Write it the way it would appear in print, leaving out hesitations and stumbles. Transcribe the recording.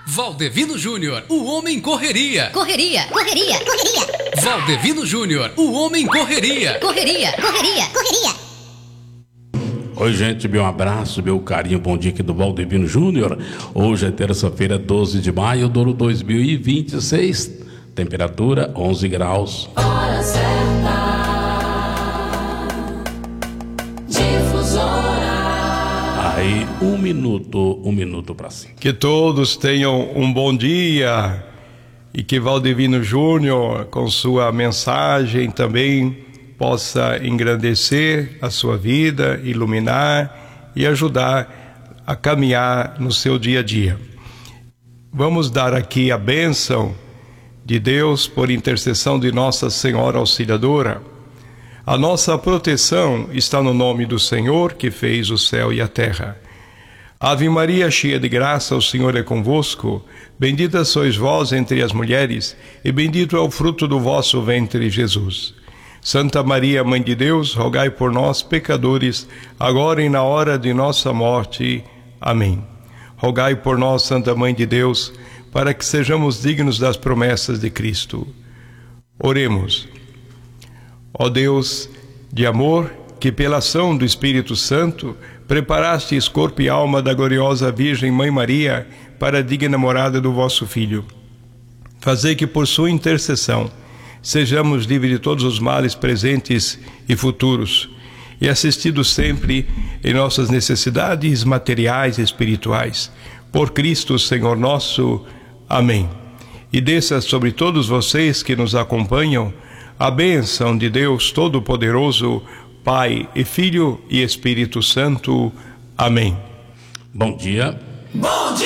Valdevino Júnior, o homem correria. Correria, correria, correria. Valdevino Júnior, o homem correria. Correria, correria, correria. Oi, gente, meu abraço, meu carinho, bom dia aqui do Valdevino Júnior. Hoje é terça-feira, 12 de maio do ano 2026. Temperatura 11 graus. Hora certa. Difusora. Aí, um minuto para cima. Que todos tenham um bom dia e que Valdevino Júnior, com sua mensagem, também possa engrandecer a sua vida, iluminar e ajudar a caminhar no seu dia a dia. Vamos dar aqui a bênção de Deus por intercessão de Nossa Senhora Auxiliadora. A nossa proteção está no nome do Senhor, que fez o céu e a terra. Ave Maria, cheia de graça, o Senhor é convosco. Bendita sois vós entre as mulheres, e bendito é o fruto do vosso ventre, Jesus. Santa Maria, Mãe de Deus, rogai por nós, pecadores, agora e na hora de nossa morte. Amém. Rogai por nós, Santa Mãe de Deus, para que sejamos dignos das promessas de Cristo. Oremos. Ó Deus de amor, que pela ação do Espírito Santo preparastes corpo e alma da gloriosa Virgem Mãe Maria para a digna morada do vosso Filho. Fazei que por sua intercessão sejamos livres de todos os males presentes e futuros e assistidos sempre em nossas necessidades materiais e espirituais. Por Cristo, Senhor nosso. Amém. E desça sobre todos vocês que nos acompanham a bênção de Deus Todo-Poderoso, Pai e Filho e Espírito Santo. Amém. Bom dia. Bom dia!